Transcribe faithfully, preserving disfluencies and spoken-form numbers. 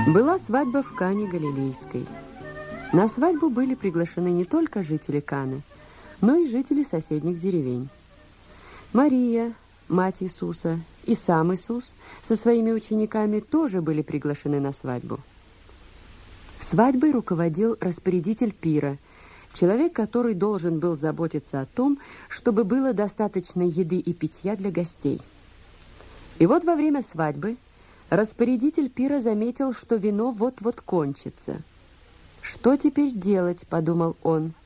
Была свадьба в Кане Галилейской. На свадьбу были приглашены не только жители Каны, но и жители соседних деревень. Мария, мать Иисуса, и сам Иисус со своими учениками тоже были приглашены на свадьбу. Свадьбой руководил распорядитель пира, человек, который должен был заботиться о том, чтобы было достаточно еды и питья для гостей. И вот во время свадьбы распорядитель пира заметил, что вино вот-вот кончится. «Что теперь делать?» – подумал он.